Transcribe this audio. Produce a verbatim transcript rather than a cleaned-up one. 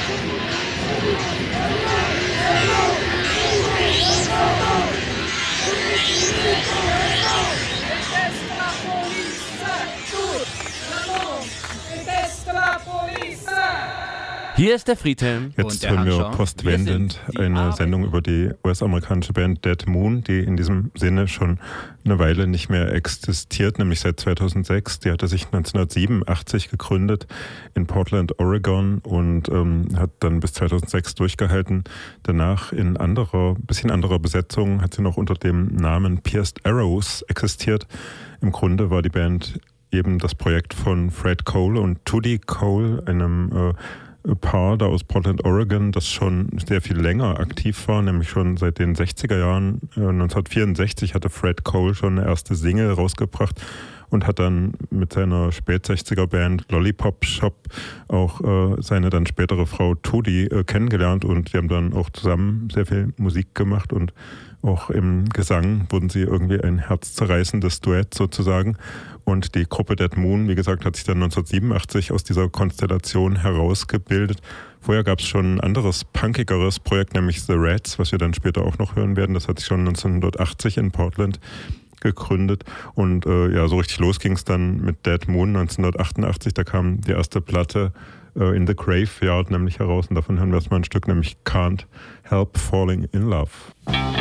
Hier ist der Friedhelm. Jetzt hören wir postwendend eine Sendung über die U S-amerikanische Band Dead Moon, die in diesem Sinne schon eine Weile nicht mehr existiert, nämlich seit zweitausendsechs. Die hatte sich neunzehnhundertsiebenundachtzig gegründet in Portland, Oregon und ähm, hat dann bis zweitausendsechs durchgehalten. Danach in anderer, bisschen anderer Besetzung hat sie noch unter dem Namen Pierced Arrows existiert. Im Grunde war die Band eben das Projekt von Fred Cole und Tudi Cole, einem äh, Paar da aus Portland, Oregon, das schon sehr viel länger aktiv war, nämlich schon seit den sechziger Jahren. neunzehnhundertvierundsechzig hatte Fred Cole schon eine erste Single rausgebracht und hat dann mit seiner Spätsechziger-Band Lollipop Shop auch äh, seine dann spätere Frau Tudi äh, kennengelernt und die haben dann auch zusammen sehr viel Musik gemacht und auch im Gesang wurden sie irgendwie ein herzzerreißendes Duett sozusagen. Und die Gruppe Dead Moon, wie gesagt, hat sich dann neunzehnhundertsiebenundachtzig aus dieser Konstellation herausgebildet. Vorher gab es schon ein anderes, punkigeres Projekt, nämlich The Rats, was wir dann später auch noch hören werden. Das hat sich schon neunzehnhundertachtzig in Portland gegründet. Und äh, ja, so richtig los ging es dann mit Dead Moon neunzehnhundertachtundachtzig. Da kam die erste Platte äh, In the Graveyard nämlich heraus. Und davon hören wir jetzt mal ein Stück, nämlich Can't Help Falling in Love.